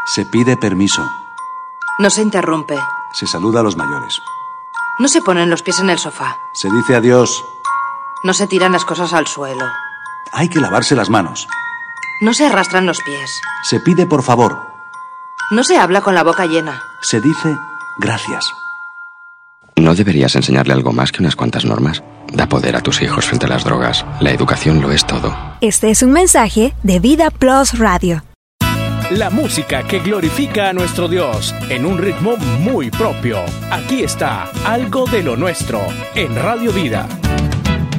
Se pide permiso. No se interrumpe. Se saluda a los mayores. No se ponen los pies en el sofá. Se dice adiós. No se tiran las cosas al suelo. Hay que lavarse las manos. No se arrastran los pies. Se pide por favor. No se habla con la boca llena. Se dice gracias. ¿No deberías enseñarle algo más que unas cuantas normas? Da poder a tus hijos frente a las drogas. La educación lo es todo. Este es un mensaje de Vida Plus Radio. La música que glorifica a nuestro Dios en un ritmo muy propio. Aquí está Algo de lo Nuestro en Radio Vida.